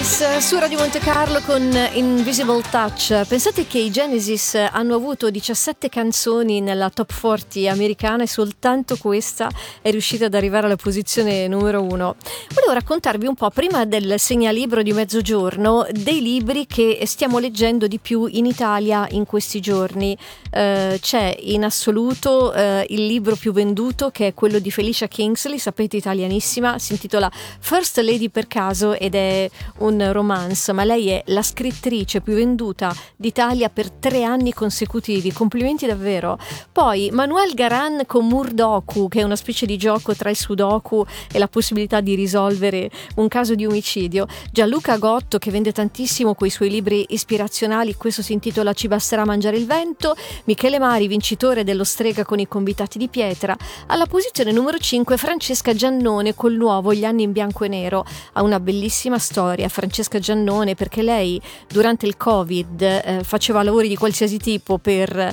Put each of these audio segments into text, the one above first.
Genesis su Radio Monte Carlo con Invisible Touch. Pensate che i Genesis hanno avuto 17 canzoni nella top 40 americana e soltanto questa è riuscita ad arrivare alla posizione numero 1. Volevo raccontarvi un po', prima del segnalibro di mezzogiorno, dei libri che stiamo leggendo di più in Italia in questi giorni. C'è in assoluto il libro più venduto, che è quello di Felicia Kingsley, sapete, italianissima, si intitola First Lady per caso ed è un romance, ma lei è la scrittrice più venduta d'Italia per 3 anni consecutivi, complimenti davvero. Poi Manuel Garan con Murdoku, che è una specie di gioco tra il sudoku e la possibilità di risolvere un caso di omicidio. Gianluca Gotto, che vende tantissimo quei suoi libri ispirazionali, questo si intitola Ci basterà mangiare il vento. Michele Mari, vincitore dello Strega con i convitati di pietra. Alla posizione numero 5 Francesca Giannone col nuovo Gli anni in bianco e nero. Ha una bellissima storia Francesca Giannone, perché lei durante il Covid faceva lavori di qualsiasi tipo per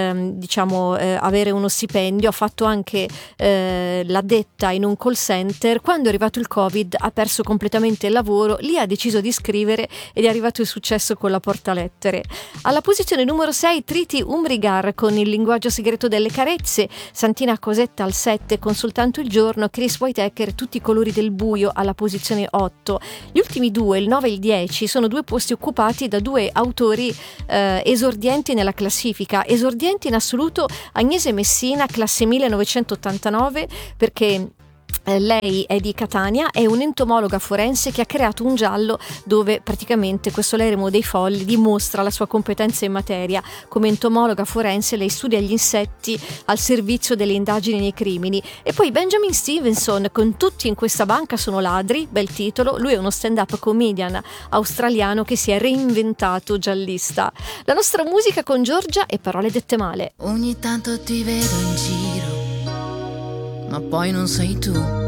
avere uno stipendio. Ha fatto anche l'addetta in un call center. Quando è arrivato il Covid ha perso completamente il lavoro, lì ha deciso di scrivere ed è arrivato il successo con la portalettere. Alla posizione numero 6 Triti Umbrigar con Il linguaggio segreto delle carezze. Santina Cosetta al 7 con Soltanto il giorno. Chris Whitaker Tutti i colori del buio alla posizione 8. Gli ultimi due, il 9 e il 10, sono 2 posti occupati da 2 autori esordienti nella classifica. Esordienti in assoluto Agnese Messina, classe 1989, perché lei è di Catania, è un'entomologa forense che ha creato un giallo dove praticamente questo l'eremo dei folli dimostra la sua competenza in materia. Come entomologa forense lei studia gli insetti al servizio delle indagini nei crimini. E poi Benjamin Stevenson con Tutti in questa banca sono ladri, bel titolo. Lui è uno stand-up comedian australiano che si è reinventato giallista. La nostra musica con Giorgia e Parole dette male. Ogni tanto ti vedo in giro, ma poi non sei tu.